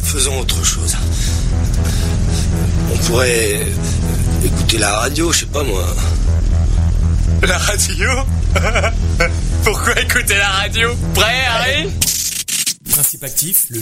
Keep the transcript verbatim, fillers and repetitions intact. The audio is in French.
faisons autre chose. On pourrait écouter la radio, je sais pas moi. La radio? Pourquoi écouter la radio? Prêt, Harry? Principe actif, le